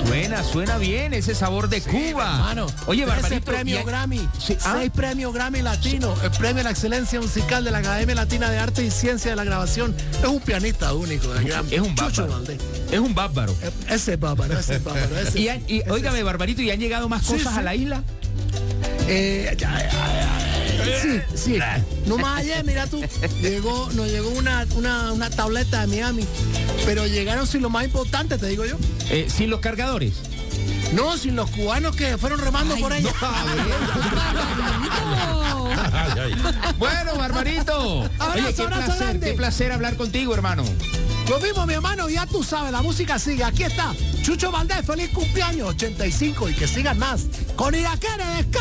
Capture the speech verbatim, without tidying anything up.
Suena, suena bien ese sabor de Sí, Cuba. hermano. Oye, Ese Barbarito. premio ya- Grammy, Sí, ah. seis premios Grammy Latino, el premio a la excelencia musical de la Academia Latina de Arte y Ciencia de la Grabación. Es un pianista único de Grammy. Es un Chucho bárbaro. Valdés. Es un bárbaro. Eh, Ese es bárbaro, ese es bárbaro. Ese, Y, han- y ese óigame, es. Barbarito, ¿y han llegado más Sí, cosas sí. a la isla? Eh, ya, ya, ya, ya. Sí, sí. No más ayer, mira tú, llegó, nos llegó una, una, una tableta de Miami, pero llegaron sin lo más importante, te digo yo. Eh, sin los cargadores. No, sin los cubanos que fueron remando por ella. Bueno, Barbarito. Abrazo, Oye, qué abrazo placer, grande. qué placer hablar contigo, hermano. Lo mismo, mi hermano, ya tú sabes, la música sigue. Aquí está, Chucho Valdés, feliz cumpleaños, ochenta y cinco, y que sigan más. Con Iraquere, descansa.